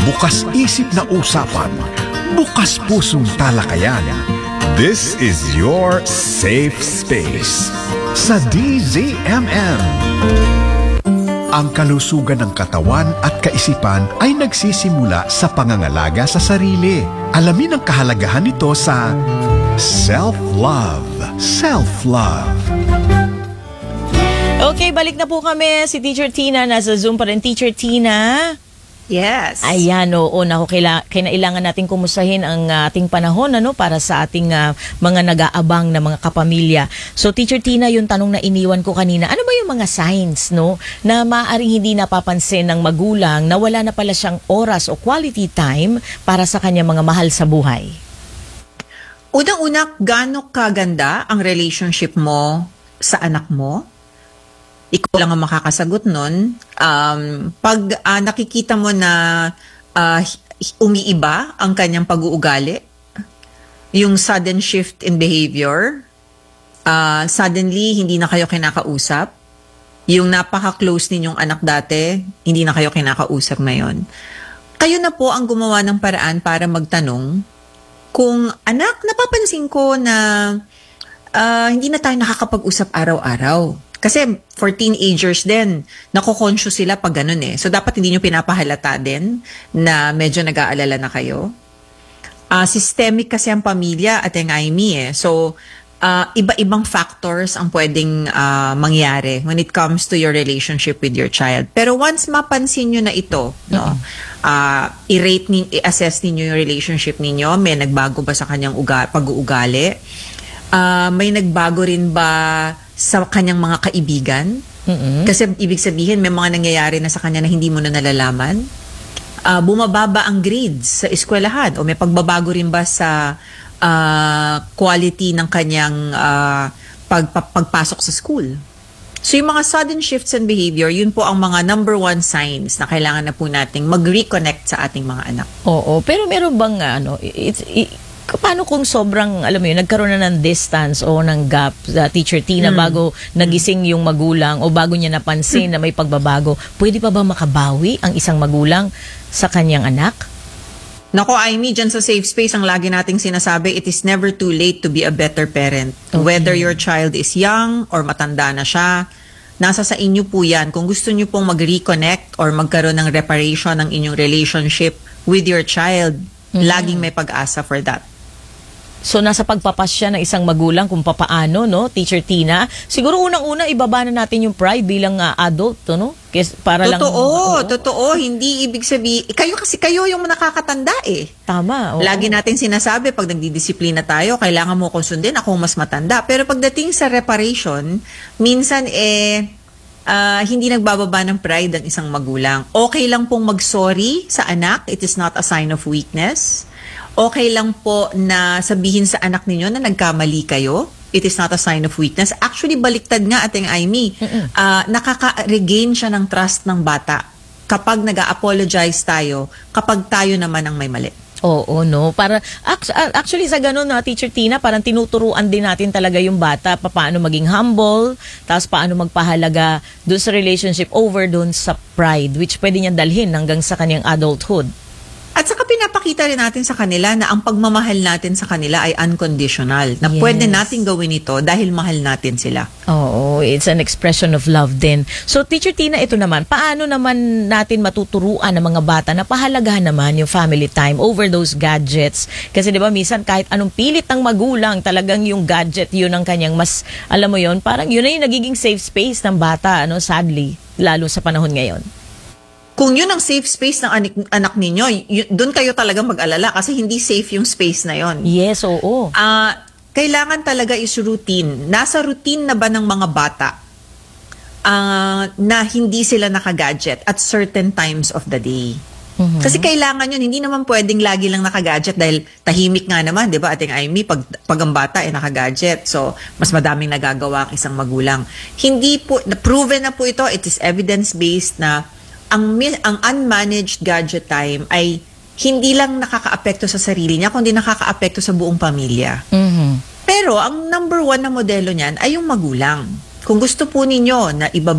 bukas isip na usapan, bukas pusong talakayan. This is your safe space sa DZMM. Ang kalusugan ng katawan at kaisipan ay nagsisimula sa pangangalaga sa sarili. Alamin ang kahalagahan nito sa self-love. Self-love. Okay, balik na po kami. Si Teacher Tina nasa Zoom pa rin. Teacher Tina. Yes. Ayan, oo. Kailangan natin kumustahin ang ating panahon para sa ating mga nag-aabang na mga kapamilya. So, Teacher Tina, yung tanong na iniwan ko kanina, ano ba yung mga signs na maaaring hindi napapansin ng magulang na wala na pala siyang oras o quality time para sa kanyang mga mahal sa buhay? Unang-una, gaano kaganda ang relationship mo sa anak mo? Ikaw lang ang makakasagot nun. Pag nakikita mo na umiiba ang kanyang pag-uugali, yung sudden shift in behavior, suddenly hindi na kayo kinakausap, yung napaka-close ninyong anak dati, hindi na kayo kinakausap ngayon. Kayo na po ang gumawa ng paraan para magtanong kung, anak, napapansin ko na hindi na tayo nakakapag-usap araw-araw. Kasi for teenagers din, nako-conscious sila pag ganun eh. So dapat hindi nyo pinapahalata din na medyo nag-aalala na kayo. Systemic kasi ang pamilya at yung IME eh. So iba-ibang factors ang pwedeng mangyari when it comes to your relationship with your child. Pero once mapansin nyo na ito, i-assess ninyo yung relationship ninyo, may nagbago ba sa kanyang pag-uugali? May nagbago rin ba sa kanyang mga kaibigan? Kasi ibig sabihin may mga nangyayari na sa kanya na hindi mo na nalalaman. Bumababa ang grades sa eskwelahan o may pagbabago rin ba sa quality ng kanyang pagpasok sa school. So yung mga sudden shifts in behavior, yun po ang mga number one signs na kailangan na po nating mag-reconnect sa ating mga anak. Oo, pero meron bang paano kung sobrang, alam mo yun, nagkaroon na ng distance o ng gap sa Teacher Tina bago nagising yung magulang o bago niya napansin na may pagbabago, pwede pa ba makabawi ang isang magulang sa kanyang anak? Nako, Amy, dyan sa safe space, ang lagi nating sinasabi, it is never too late to be a better parent. Okay. Whether your child is young or matanda na siya, nasa sa inyo po yan. Kung gusto nyo pong mag-reconnect or magkaroon ng reparation ng inyong relationship with your child, laging may pag-asa for that. So, nasa pagpapasya ng isang magulang kung papaano, Teacher Tina. Siguro unang-una, ibaba na natin yung pride bilang adult, Para Totoo. Hindi ibig sabihin, kayo yung nakakatanda eh. Tama. Oo. Lagi natin sinasabi, pag nagdidisiplina tayo, kailangan mo kong sundin, ako mas matanda. Pero pagdating sa reparation, minsan hindi nagbababa ng pride ang isang magulang. Okay lang pong mag-sorry sa anak. It is not a sign of weakness. Okay lang po na sabihin sa anak ninyo na nagkamali kayo. It is not a sign of weakness. Actually, baliktad nga ating Amy. Nakaka-regain siya ng trust ng bata kapag nag-apologize tayo, kapag tayo naman ang may mali. Oo, Para, actually, sa ganun, Teacher Tina, parang tinuturuan din natin talaga yung bata paano maging humble, tapos paano magpahalaga doon sa relationship over doon sa pride, which pwede niyang dalhin hanggang sa kanyang adulthood. At saka pinapakita rin natin sa kanila na ang pagmamahal natin sa kanila ay unconditional. Na pwede natin gawin ito dahil mahal natin sila. Oo, it's an expression of love din. So, Teacher Tina, ito naman, paano naman natin matuturuan ng mga bata na pahalagahan naman yung family time over those gadgets? Kasi di ba, minsan kahit anong pilit ng magulang, talagang yung gadget, yun ang kanyang mas, alam mo yun, parang yun na yung nagiging safe space ng bata, sadly, lalo sa panahon ngayon. Kung yun ang safe space ng anak ninyo, doon kayo talaga mag-alala kasi hindi safe yung space na yon. Yes, oo. Kailangan talaga is routine. Nasa routine na ba ng mga bata na hindi sila nakagadget at certain times of the day? Kasi kailangan yun, hindi naman pwedeng lagi lang nakagadget dahil tahimik nga naman, di ba? Ating Amy, pag ang bata ay nakagadget, so mas madaming nagagawa ang isang magulang. Hindi po, proven na po ito, it is evidence-based na ang unmanaged gadget time ay hindi lang nakakaapekto sa sarili niya, kundi nakakaapekto sa buong pamilya. Pero ang number one na modelo niyan ay yung magulang. Kung gusto po ninyo na ibaba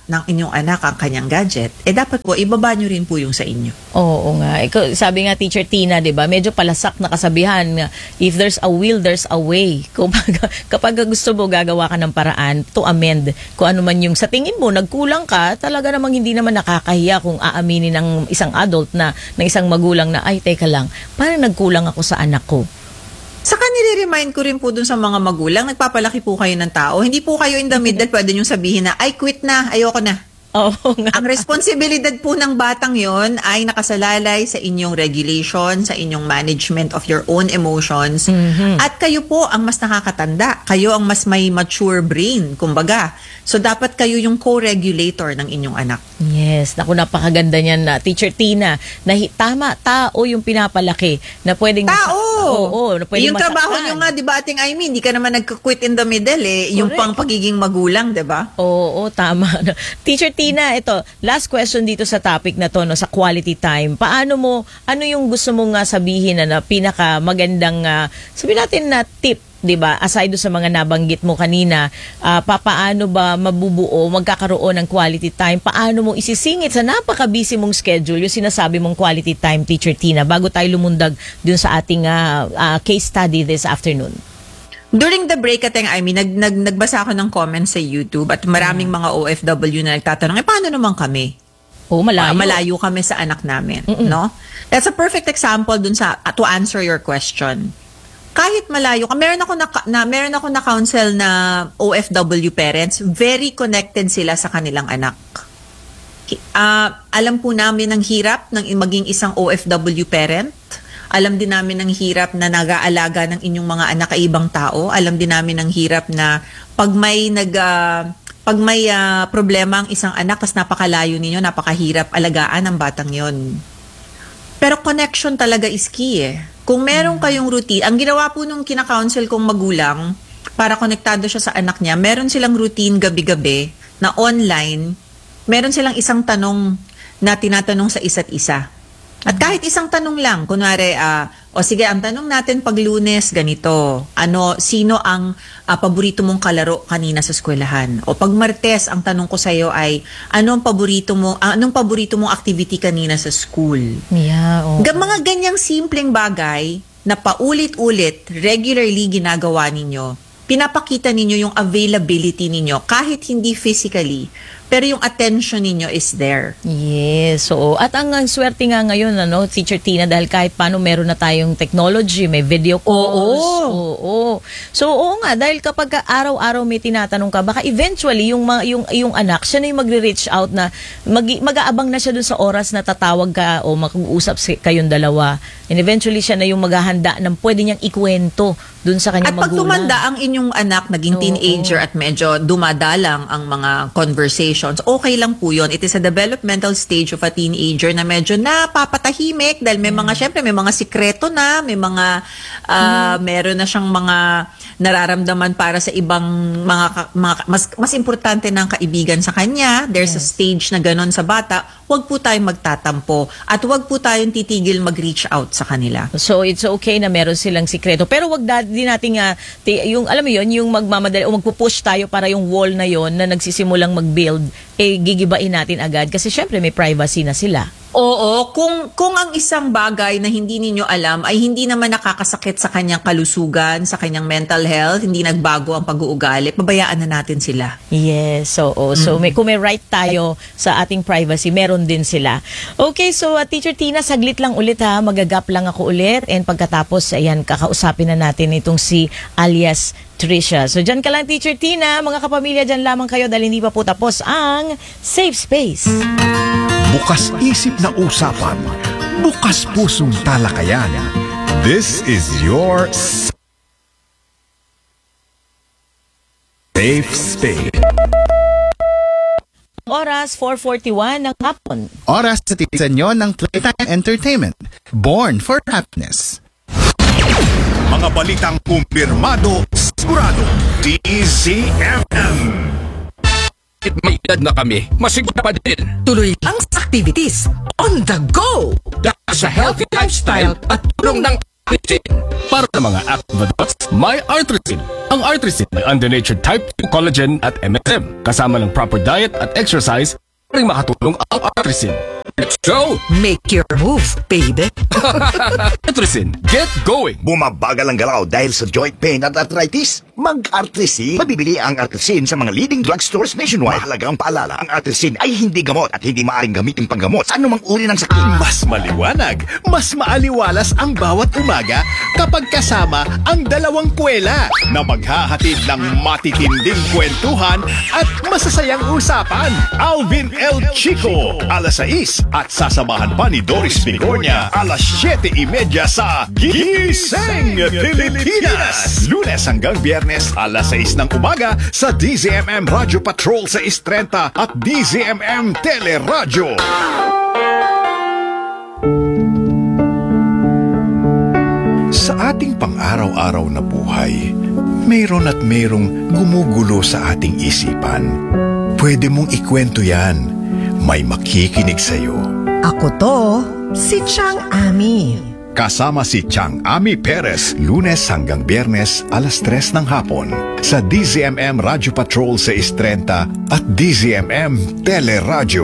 ng inyong anak ang kanyang gadget, dapat po ibaba nyo rin po yung sa inyo. Oo nga. Sabi nga Teacher Tina, 'di ba? Medyo palasak na kasabihan nga, if there's a will, there's a way. Kapag gusto mo gagawa ka ng paraan to amend kung ano man yung sa tingin mo nagkulang ka, talaga namang hindi naman nakakahiya kung aaminin ng isang adult na ng isang magulang na ay teka lang, parang nagkulang ako sa anak ko. Saka nire-remind ko rin po dun sa mga magulang, nagpapalaki po kayo ng tao. Hindi po kayo in the middle, pwede nyo sabihin na, ay quit na, ayoko na. Oo nga. Ang responsibilidad po ng batang yon ay nakasalalay sa inyong regulation, sa inyong management of your own emotions. At kayo po ang mas nakakatanda. Kayo ang mas may mature brain, kumbaga. So, dapat kayo yung co-regulator ng inyong anak. Yes, naku, napakaganda niyan na Teacher Tina, na tama, tao yung pinapalaki na pwedeng Oo, na pwedeng yung trabaho masaktan. nyo nga, di ba, Ating Amy, hindi ka naman nagka-quit in the middle Yung Correct. pang pagiging magulang, di ba? Oo, tama. Teacher Tina, ito, last question dito sa topic na to, no, sa quality time. Ano yung gusto mong sabihin na pinaka magandang, sabihin natin na tip, 'di ba? Aside do sa mga nabanggit mo kanina, paano ba mabubuo, magkakaroon ng quality time? Paano mo isisingit sa napaka-busy mong schedule yung sinasabi mong quality time, Teacher Tina, bago tayo lumundag dun sa ating case study this afternoon? During the break, nagbasa ako ng comments sa YouTube at maraming mga OFW na nagtatanong, paano naman kami? Malayo. Malayo kami sa anak namin, no? That's a perfect example dun sa to answer your question. Kahit malayo ka, meron ako na counsel na OFW parents, very connected sila sa kanilang anak. Alam po namin ang hirap ng maging isang OFW parent. Alam din namin ang hirap na nag-aalaga ng inyong mga anak ay ibang tao. Alam din namin ang hirap na pag may problema ang isang anak, tas napakalayo ninyo, napakahirap alagaan ang batang yon. Pero connection talaga is key Kung meron kayong routine, ang ginawa po nung kina-counsel kong magulang, para konektado siya sa anak niya, meron silang routine gabi-gabi na online, meron silang isang tanong na tinatanong sa isa't isa. At kahit isang tanong lang, kunwari, sige, ang tanong natin pag Lunes, ganito, sino ang paborito mong kalaro kanina sa eskwelahan? O pag Martes, ang tanong ko sa'yo ay, anong paborito mong activity kanina sa school? Yeah, Mga ganyang simpleng bagay na paulit-ulit, regularly ginagawa ninyo, pinapakita ninyo yung availability ninyo, kahit hindi physically, pero yung attention ninyo is there. Yes, so at ang swerte nga ngayon Teacher Tina, dahil kahit paano meron na tayong technology, may video calls. Oo. So oo nga, dahil kapag araw-araw may tinatanong ka, baka eventually yung anak siya na yung magre-reach out na mag-aabang na siya dun sa oras na tatawag ka o mag-uusap kayong dalawa. And eventually siya na yung maghahanda ng pwede niyang ikwento dun sa kanyang magulang. At pag tumanda ang inyong anak, naging teenager at medyo dumadalang ang mga conversations, okay lang po yun. It is a developmental stage of a teenager na medyo napapatahimik dahil may syempre may mga sikreto na, may mga, meron na siyang mga nararamdaman para sa ibang mas importante ng kaibigan sa kanya. There's a stage na ganon sa bata. Huwag po tayong magtatampo at huwag po tayong titigil mag-reach out sa kanila. So it's okay na meron silang sikreto, pero wag din natin yung alam mo yon, yung magmamadali o magpupush tayo para yung wall na yon na nagsisimulang mag-build gigibain natin agad kasi syempre may privacy na sila. Oo, kung ang isang bagay na hindi ninyo alam ay hindi naman nakakasakit sa kanyang kalusugan, sa kanyang mental health, hindi nagbago ang pag-uugali, pabayaan na natin sila. Yes, so kung may right tayo sa ating privacy, meron din sila. Okay, so Teacher Tina, saglit lang ulit magagap lang ako ulit, and pagkatapos ayan, kakausapin na natin itong si alias Trisha. So dyan ka lang, Teacher Tina, mga kapamilya, dyan lamang kayo dahil hindi pa po tapos ang Safe Space. Bukas isip na usapan, bukas pusong talakayan. This is your Safe Space. Oras 4:41 ng hapon. Oras sa titisan nyo ng Playtime Entertainment. Born for Happiness. Mga balitang kumpirmado, sigurado, DZMM. May edad na kami, masigla pa din. Tuloy lang sa activities on the go. Dahil sa healthy lifestyle at tulong ng Artrisin. Para sa mga active adults, may Artrisin. Ang Artrisin ay undenatured type 2 collagen at MSM. Kasama ng proper diet at exercise, ring makatulong ang Artrisin. Let's go! Make your move, baby. Artrisin, get going! Bumabagal ang galaw dahil sa joint pain at arthritis? Mag-Artrisin. Mabibili ang Artrisin sa mga leading drugstores nationwide. Mahalagang paalala, ang Artrisin ay hindi gamot at hindi maaaring gamitin panggamot sa anumang uri ng sakit. Mas maliwanag, mas maaliwalas ang bawat umaga kapag kasama ang dalawang kwela na maghahatid ng matitinding kwentuhan at masasayang usapan. Alvin L. Chico, alas 6 at sasamahan pa ni Doris Bigornia alas 7:30 sa Gising Pilipinas. Lunes hanggang Biyernes alas 6 ng umaga sa DZMM Radio Patrol sa 6:30 at DZMM Teleradyo. Sa ating pang-araw-araw na buhay, mayroon at mayroong gumugulo sa ating isipan. Pwede mong ikwento yan. May makikinig sa'yo. Ako to, si Chang Ami. Kasama si Chang Ami Perez, Lunes hanggang Biyernes, alas 3 ng hapon sa DZMM Radio Patrol sa 6:30 at DZMM Teleradyo.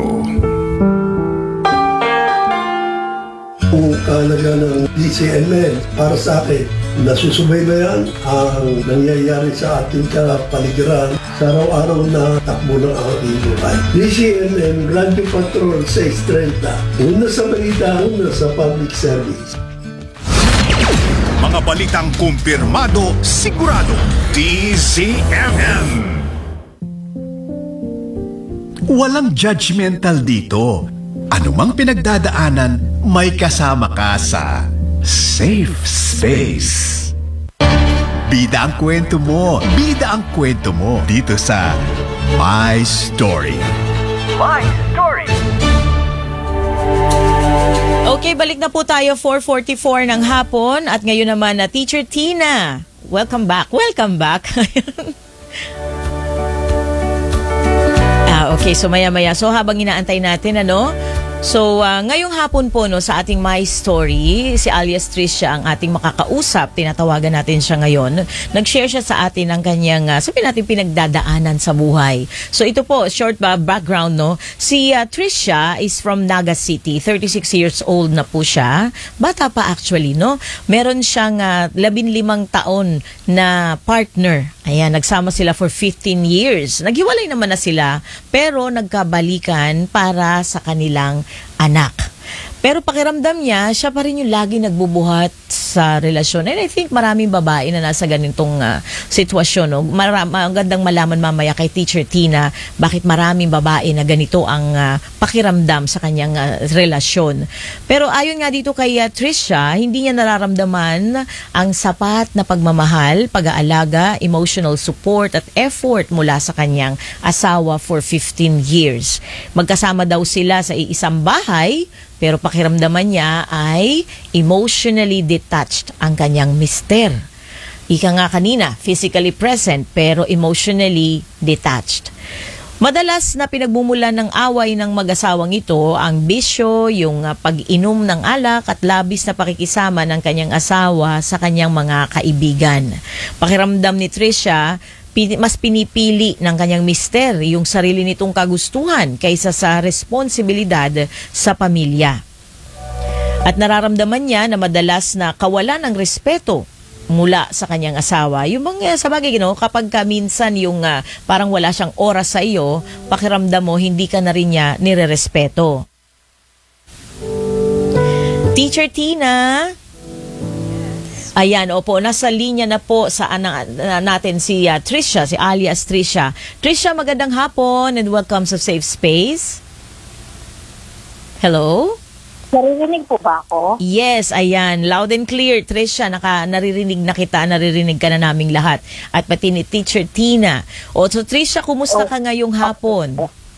Ang kahalaga ng DCMN para sa akin, nasusubaybayan ang nangyayari sa ating kapaligiran sa araw-araw na takbo ng ating buhay. DCMN Radio Patrol 630, una sa balita, una sa public service. Mga balitang kumpirmado, sigurado, DZMM. Walang judgmental dito. Anumang pinagdadaanan, may kasama ka sa Safe Space. Bida ang kwento mo. Bida ang kwento mo dito sa My Story. My Story. Okay, balik na po tayo 4:44 ng hapon at ngayon naman na Teacher Tina. Welcome back. Welcome back. Okay, so maya-maya. So habang inaantay natin, So, ngayong hapon po sa ating My Story, si alias Trisha ang ating makakausap. Tinatawagan natin siya ngayon. Nag-share siya sa atin ng kanyang, sabihin natin, pinagdadaanan sa buhay. So, ito po, short background, Si Trisha is from Naga City. 36 years old na po siya. Bata pa actually, Meron siyang 15 taon na partner. Ayan, nagsama sila for 15 years. Naghiwalay naman na sila, pero nagkabalikan para sa kanilang anak. Pero pakiramdam niya, siya pa rin yung lagi nagbubuhat sa relasyon. And I think maraming babae na nasa ganitong sitwasyon. Magandang malaman mamaya kay Teacher Tina bakit maraming babae na ganito ang pakiramdam sa kanyang relasyon. Pero ayon nga dito kay Trisha, hindi niya nararamdaman ang sapat na pagmamahal, pag-aalaga, emotional support at effort mula sa kanyang asawa for 15 years. Magkasama daw sila sa iisang bahay, pero pakiramdaman niya ay emotionally detached ang kanyang mister. Ika nga kanina, physically present pero emotionally detached. Madalas na pinagmumulan ng away ng mag-asawang ito ang bisyo, yung pag-inom ng alak at labis na pakikisama ng kanyang asawa sa kanyang mga kaibigan. Pakiramdam ni Trisha, mas pinipili ng kanyang mister yung sarili nitong kagustuhan kaysa sa responsibilidad sa pamilya. At nararamdaman niya na madalas na kawalan ng respeto mula sa kanyang asawa. Yung mga sa bagay, kapag minsan yung parang wala siyang oras sa iyo, pakiramdam mo hindi ka na rin niya nirerespeto. Teacher Tina. Ayan, opo, nasa linya na po sa natin si Trisha, si alias Trisha. Trisha, magandang hapon and welcome sa Safe Space. Hello? Naririnig po ba ako? Yes, ayan, loud and clear. Trisha, naririnig na kita, naririnig ka na naming lahat. At pati ni Teacher Tina. So Trisha, kumusta ka ngayong hapon?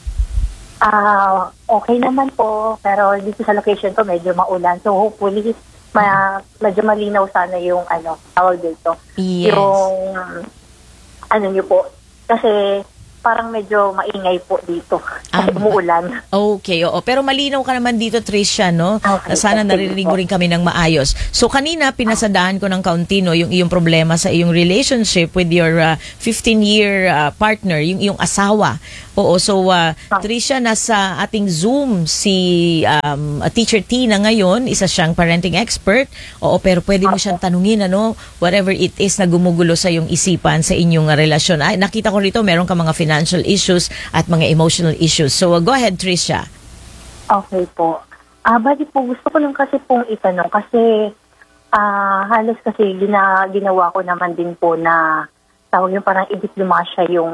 Okay naman po, pero dito sa location ko medyo maulan. So hopefully, medyo malinaw sana yung tawag dito. Yes. Yung niyo po. Kasi parang medyo maingay po dito. Kasi Ah, umuulan. Okay, oo. Pero malinaw ka naman dito, Tricia, no? Okay, Sana sige naririnig po. mo rin kami ng maayos. So, kanina, pinasadahan ko ng kaunti, no, yung iyong problema sa iyong relationship with your 15-year partner, yung iyong asawa. Oo, so, Tricia, nasa ating Zoom si Teacher Tina ngayon, isa siyang parenting expert. Oo, pero pwede mo siyang tanungin, ano, whatever it is na gumugulo sa iyong isipan, sa inyong relasyon. Ay, nakita ko rito, meron ka mga financial issues at mga emotional issues. So, go ahead, Tricia. Okay po. Bali po, gusto ko lang kasi pong itanong kasi halos kasi ginawa ko naman din po na tawag yung parang idiplomasya yung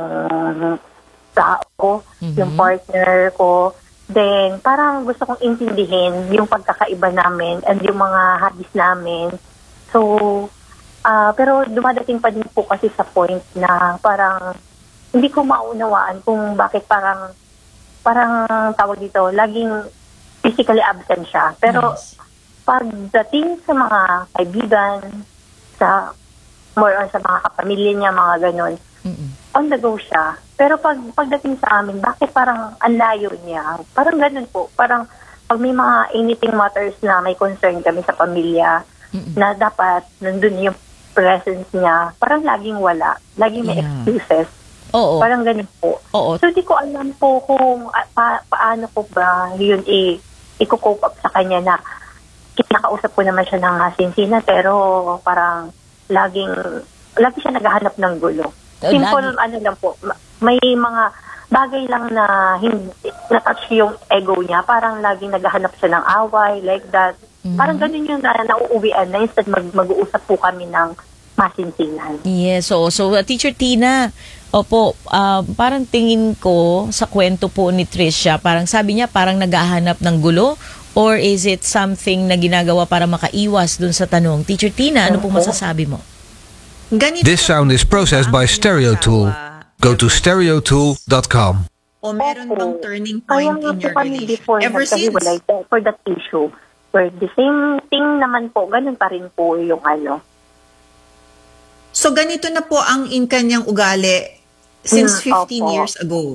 tao, yung partner ko. Then, parang gusto kong intindihin yung pagkakaiba namin and yung mga hobbies namin. So, pero dumadating pa din po kasi sa point na parang hindi ko maunawaan kung bakit parang tawag dito, laging physically absent siya. Pero pagdating sa mga kaibigan, sa more on sa mga kapamilya niya, mga ganun, on the go siya. Pero pagdating sa amin, bakit parang ang layo niya? Parang ganun po. Parang pag may mga anything matters na may concern kami sa pamilya, na dapat nandun yung presence niya, parang laging wala. Laging may excuses. Oo. Parang ganun po. Oo. So, di ko alam po kung paano ko ba yun i-cope up sa kanya na kinakausap ko naman siya ng sinsina pero parang lagi siya naghahanap ng gulo. Simple, lang po. May mga bagay lang na hindi na-touch yung ego niya. Parang laging naghahanap siya ng away, like that. Parang ganun yung nauuwian na instead mag-uusap po kami ng masinsinan. Yes, so Teacher Tina, opo, parang tingin ko sa kwento po ni Tricia, parang sabi niya parang naghahanap ng gulo or is it something na ginagawa para makaiwas dun sa tanong? Teacher Tina, ano po masasabi mo? Ganito This sound is processed by Stereo Tool. Go to stereotool.com. O meron bang turning point in your relationship? Ever since? For that issue. For the same thing naman po, ganun pa rin po yung ano. So ganito na po ang kanyang ugali since 15 years ago.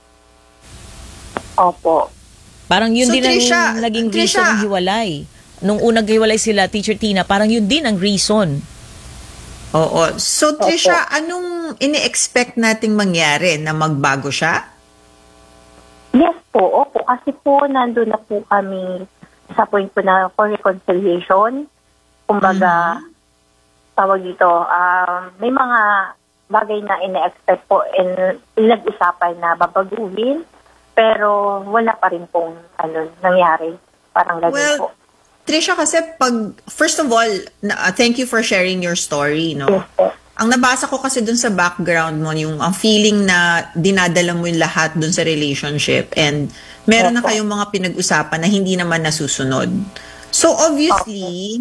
Opo. Parang yun So, din Tricia, ang naging reason ng hiwalay. Nung unang hiwalay sila, Teacher Tina, parang yun din ang reason. Oo. So Tricia, anong ini-expect nating mangyari na magbago siya? Yes po, opo. Kasi po, nandun na po kami sa point po na for reconciliation. Kumbaga, tawag dito, may mga bagay na ina-expect po and nag-usapan na babaguhin, pero wala pa rin pong nangyari. Parang ganun po. Tricia, kasi first of all, thank you for sharing your story, no? Yes po. Ang nabasa ko kasi dun sa background mo, yung ang feeling na dinadala mo yung lahat dun sa relationship and meron na kayong mga pinag-usapan na hindi naman nasusunod. So obviously,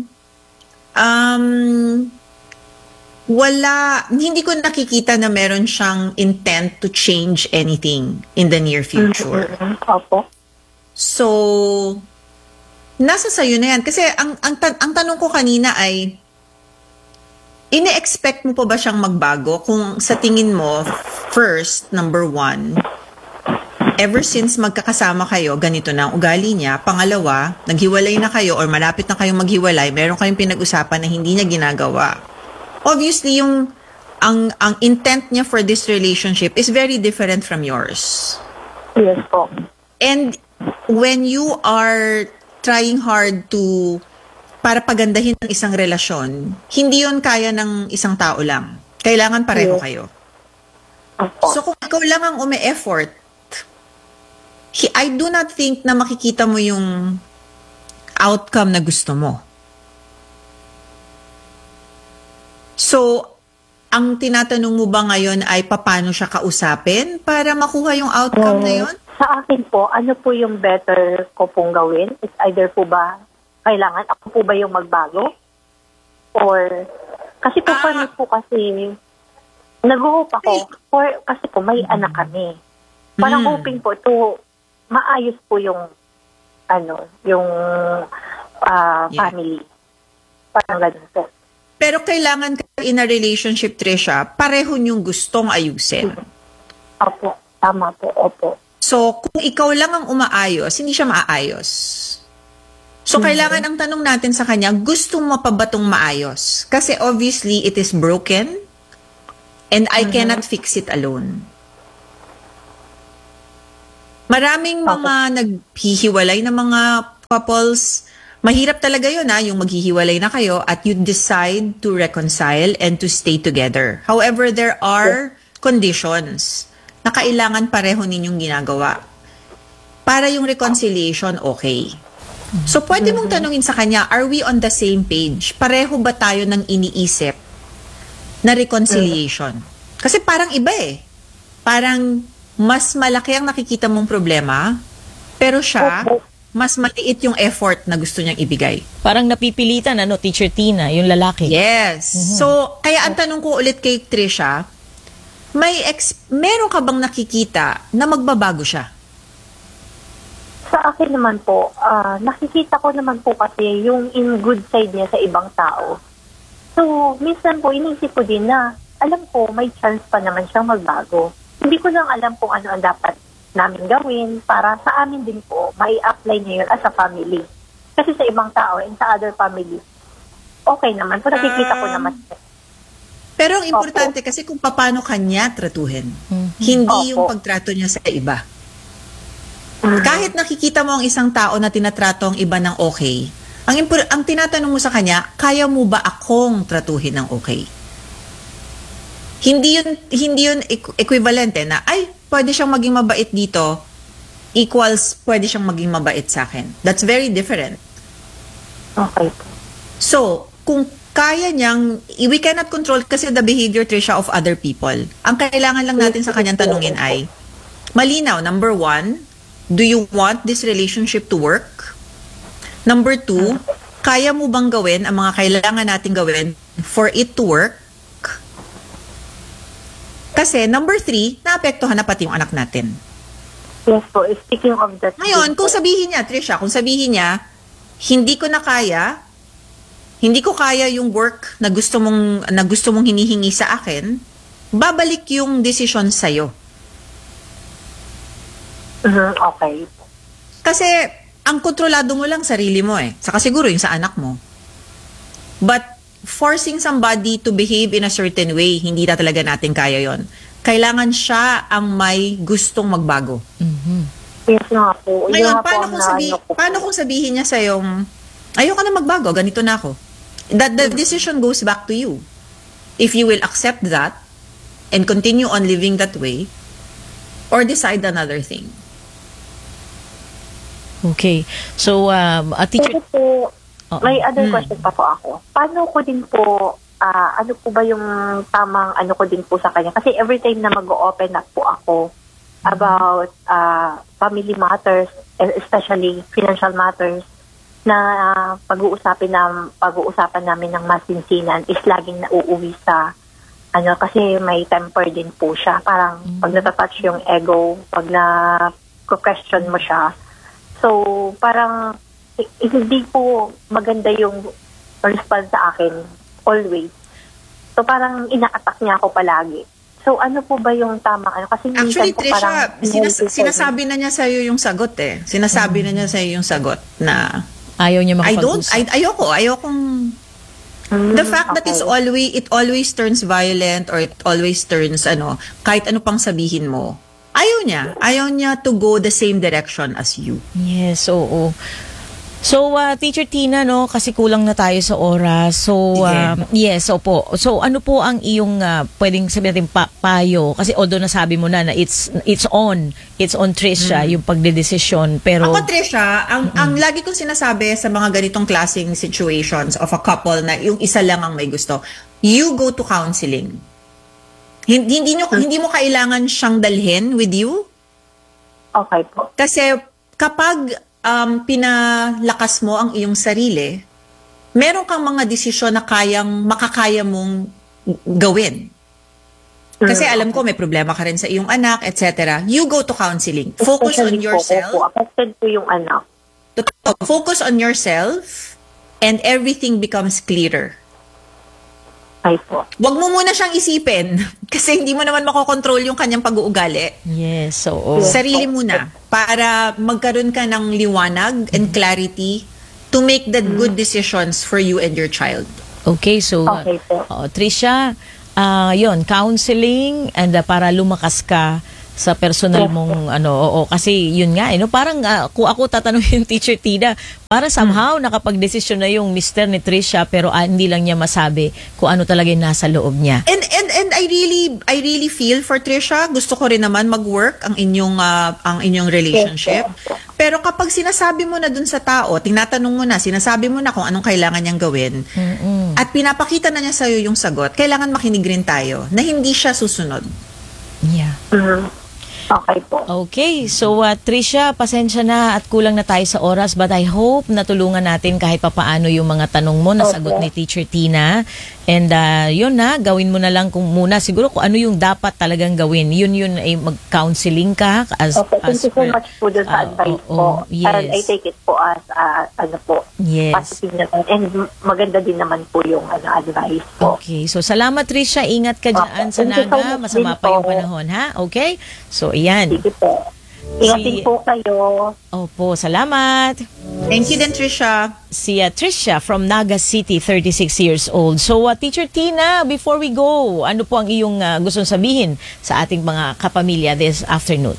hindi ko nakikita na meron siyang intent to change anything in the near future. Opo. So, nasa sayo na yan. Kasi ang tanong ko kanina ay, ine-expect mo pa ba siyang magbago? Kung sa tingin mo, first, number one, ever since magkakasama kayo, ganito na ang ugali niya. Pangalawa, naghiwalay na kayo or malapit na kayong maghiwalay, meron kayong pinag-usapan na hindi niya ginagawa. Obviously, ang intent niya for this relationship is very different from yours. Yes po. And when you are trying hard para pagandahin ng isang relasyon, hindi yon kaya ng isang tao lang. Kailangan pareho kayo. So kung ikaw lang ang ume-effort, I do not think na makikita mo yung outcome na gusto mo. So, ang tinatanong mo ba ngayon ay paano siya kausapin para makuha yung outcome na yon? Sa akin po, ano po yung better ko pong gawin? Is either po ba kailangan ako po ba yung magbago? Or, kasi po kami po kasi, nag-hope ako, kasi po may anak kami. Parang hoping po to maayos po yung, family. Parang ganun po. Pero kailangan ka in a relationship, Tricia, pareho niyong gustong ayusin. Opo. Tama po, opo. So, kung ikaw lang ang umaayos, hindi siya maaayos. So, kailangan ang tanong natin sa kanya, gusto mo pa ba itong maayos? Kasi obviously, it is broken and I cannot fix it alone. Maraming mga naghihiwalay na mga couples, mahirap talaga yun yung maghihiwalay na kayo at you decide to reconcile and to stay together. However, there are conditions na kailangan pareho ninyong ginagawa para yung reconciliation okay. So, pwede mong tanungin sa kanya, are we on the same page? Pareho ba tayo ng iniisip na reconciliation? Kasi parang iba Parang mas malaki ang nakikita mong problema, pero siya, mas maliit yung effort na gusto niyang ibigay. Parang napipilitan, Teacher Tina, yung lalaki. Yes. So, kaya ang tanong ko ulit kay Trisha, meron ka bang nakikita na magbabago siya? Sa akin naman po, nakikita ko naman po kasi yung in good side niya sa ibang tao. So, minsan po, inisip ko din na, alam ko, may chance pa naman siyang magbago. Hindi ko lang alam kung ano ang dapat namin gawin para sa amin din po, may apply niya yun as a family. Kasi sa ibang tao and sa other family, okay naman. So, nakikita ko naman. Pero ang importante kasi kung paano kanya tratuhin. Hindi yung pagtrato niya sa iba. Kahit nakikita mo ang isang tao na tinatrato ang iba ng okay, ang tinatanong mo sa kanya, kaya mo ba akong tratuhin ng okay? Hindi yun equivalent na, pwede siyang maging mabait dito, equals pwede siyang maging mabait sa akin. That's very different. Okay. So, kung kaya niyang, we cannot control kasi the behavior, Trisha, of other people. Ang kailangan lang natin sa kanyang tanungin ay, malinaw, number 1, do you want this relationship to work? Number 2, kaya mo bang gawin ang mga kailangan natin gawin for it to work? Kasi number 3, naapektuhan na pati yung anak natin. Yes po, speaking of that. Ngayon, kung sabihin niya, Trisha, hindi ko na kaya, hindi ko kaya yung work na gusto mong hinihingi sa akin, babalik yung decision sa'yo. Okay. Kasi, ang kontrolado mo lang sarili mo Saka siguro yung sa anak mo. But, forcing somebody to behave in a certain way, hindi na talaga natin kaya yon. Kailangan siya ang may gustong magbago. Yes nga po. Ngayon, paano kung sabihin niya sa'yo, ayoko na magbago, ganito na ako. That the decision goes back to you. If you will accept that and continue on living that way, or decide another thing. Okay. So, teacher... May other question pa po ako. Paano ko din po, ano po ba yung tamang ano ko din po sa kanya? Kasi every time na mag-open up po ako about family matters, especially financial matters, na pag-uusapan namin ng masinsinan is laging nauuwi sa kasi may temper din po siya. Parang pag natatouch yung ego, pag na-question mo siya. So, parang hindi po maganda yung response sa akin always. So, parang ina-attack niya ako palagi. So, ano po ba yung tamang Kasi actually, po Trisha, sinasabi na niya sa'yo yung sagot Sinasabi na niya sa'yo yung sagot na ayaw niya makapag-usap. Ayokong the fact that it always turns violent or it always turns kahit ano pang sabihin mo, ayaw niya to go the same direction as you. Yes, oo. So, Teacher Tina, kasi kulang na tayo sa oras. So, yes, opo. So, ano po ang iyong pwedeng sabihin natin payo? Kasi although nasabi mo na it's on Trisha, yung pagdedesisyon. Pero ako, Trisha, ang lagi kong sinasabi sa mga ganitong klaseng situations of a couple na yung isa lang ang may gusto, you go to counseling. Hindi mo kailangan siyang dalhin with you. Okay po. Kasi kapag pinalakas mo ang iyong sarili, meron kang mga desisyon na makakaya mong gawin. Kasi alam ko may problema ka rin sa iyong anak, etc. You go to counseling. Focus on yourself. Affected po yung anak. Focus on yourself and everything becomes clearer. Ay po. Wag mo muna siyang isipin kasi hindi mo naman makokontrol yung kanyang pag-uugali. Yes, oo. Sarili muna para magkaroon ka ng liwanag and clarity to make the good decisions for you and your child. Okay, so Okay po. Tricia, yon, counseling and para lumakas ka sa personal mong kasi yun nga parang kung ako tatanungin Teacher Tina, para somehow nakapag-desisyon na yung mister ni Tricia pero hindi lang niya masabi kung ano talaga yung nasa loob niya. And I really feel for Tricia. Gusto ko rin naman mag-work ang inyong relationship. Pero kapag sinasabi mo na dun sa tao, tinatanong mo na, sinasabi mo na kung anong kailangan niyang gawin, at pinapakita na niya sa'yo yung sagot, kailangan makinig rin tayo na hindi siya susunod. Yeah. Okay po. Okay, so Tricia, pasensya na at kulang na tayo sa oras, but I hope natulungan natin kahit papaano yung mga tanong mo na sagot ni Teacher Tina. And yun na, gawin mo na lang kung muna siguro kung ano yung dapat talagang gawin. Yun ay mag-counseling ka as Thank you so much po dun sa advice po. Yes. And I take it po as Yes. positive na. And maganda din naman po yung advice po. Okay, so salamat Tricia, ingat ka dyan sa Thank you so Naga, much masama din pa yung po. panahon ha, okay? So ayan. Sige po. Ingatin po kayo. Opo, salamat. Thank you din, Tricia. Si Tricia from Naga City, 36 years old. So Teacher Tina, before we go, ano po ang iyong gustong sabihin sa ating mga kapamilya this afternoon?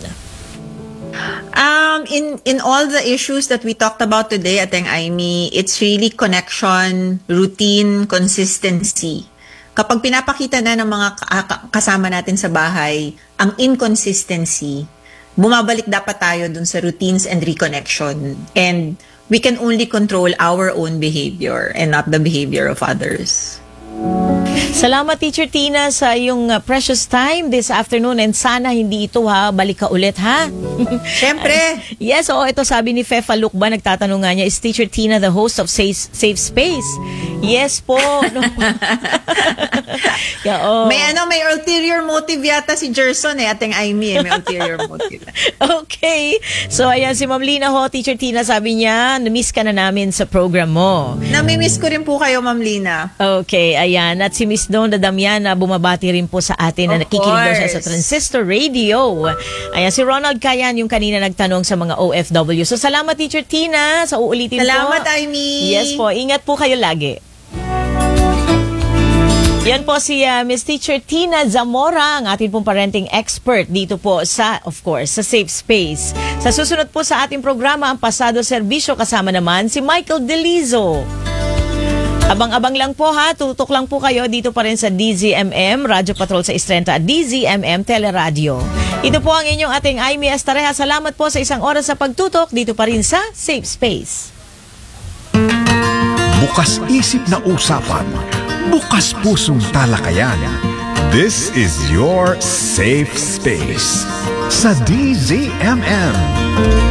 In all the issues that we talked about today, Ateng Aimee, it's really connection, routine, consistency. Kapag pinapakita na ng mga kasama natin sa bahay ang inconsistency, bumabalik dapat tayo dun sa routines and reconnection. And we can only control our own behavior and not the behavior of others. Salamat Teacher Tina sa iyong precious time this afternoon, and sana hindi ito balik ka ulit ha. Siyempre. Yes, ito sabi ni Fefa Lukba, nagtatanong nga niya, is Teacher Tina the host of Safe Space? Yes po. No. Yeah, May ulterior motive yata si Gerson Ateng Aimee, may ulterior motive. Okay. So ayan si Ma'am Lina Teacher Tina, sabi niya, na-miss ka na namin sa program mo. Nami-miss ko rin po kayo, Ma'am Lina. Okay, ayan. At si Miss Dawn Damiana, bumabati rin po sa atin na nakikinig daw siya sa Transistor Radio. Ayan, si Ronald Kayan yung kanina nagtanong sa mga OFW. So salamat Teacher Tina, sa uulitin salamat, po. Salamat Aimee. Yes po, ingat po kayo lagi. Yan po si Miss Teacher Tina Zamora, ang ating pong parenting expert dito po sa, of course, sa Safe Space. Sa susunod po sa ating programa, ang Pasado Serbisyo, kasama naman si Michael Delizo. Abang-abang lang po ha, tutok lang po kayo dito pa rin sa DZMM, Radyo Patrol sa Istrenta at DZMM Teleradio. Ito po ang inyong ating Aimee Astareha. Salamat po sa isang oras sa pagtutok dito pa rin sa Safe Space. Bukas isip na usapan, bukas pusong talakayan. This is your Safe Space sa DZMM.